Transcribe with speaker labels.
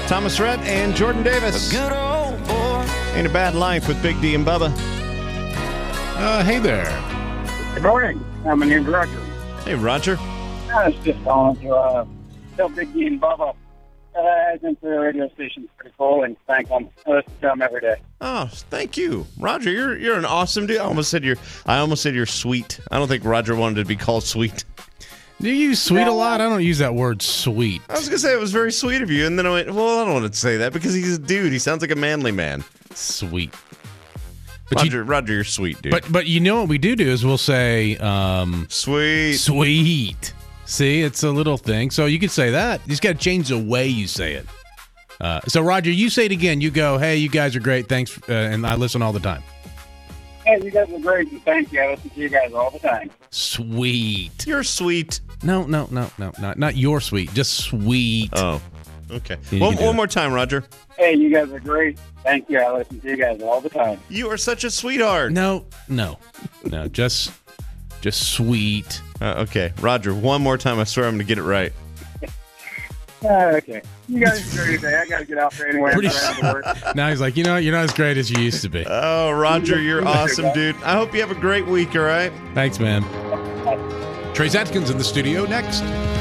Speaker 1: Thomas Rhett and Jordan Davis.
Speaker 2: Good old boy.
Speaker 1: Ain't a Bad Life with Big D and Bubba.
Speaker 3: Hey there.
Speaker 4: Good morning. My name's Roger.
Speaker 1: Hey, Roger.
Speaker 4: I was just calling to tell Big D and Bubba I think the radio station's pretty cool and thank them. I listen to them every day.
Speaker 1: Oh, thank you, Roger. You're an awesome dude. I almost said you're sweet. I don't think Roger wanted to be called sweet.
Speaker 3: Do you use sweet a lot? I don't use that word sweet.
Speaker 1: I was going to say it was very sweet of you, and then I went, well, I don't want to say that because he's a dude. He sounds like a manly man.
Speaker 3: Sweet.
Speaker 1: But Roger, you're sweet, dude.
Speaker 3: But you know what we do is we'll say
Speaker 1: sweet.
Speaker 3: Sweet. See, it's a little thing. So you could say that. You just got to change the way you say it. So, Roger, you say it again. You go, hey, you guys are great. Thanks. And I listen all the time.
Speaker 4: Hey, you guys are great. And thank you. I listen to you guys all the time.
Speaker 3: Sweet.
Speaker 1: You're sweet.
Speaker 3: No, not your sweet. Just sweet.
Speaker 1: Oh, okay.
Speaker 3: Yeah,
Speaker 1: One more time, Roger.
Speaker 4: Hey, you guys are great. Thank you. I listen to you guys all the time.
Speaker 1: You are such a sweetheart.
Speaker 3: No. Just sweet.
Speaker 1: Okay, Roger. One more time. I swear I'm going to get it right.
Speaker 4: Okay. You guys are great today. I got to get out there anyway.
Speaker 3: Now he's like, you know what? You're not as great as you used to be.
Speaker 1: Oh, Roger, you're awesome, dude. I hope you have a great week, all right?
Speaker 3: Thanks, man. Trace Atkins in the studio next.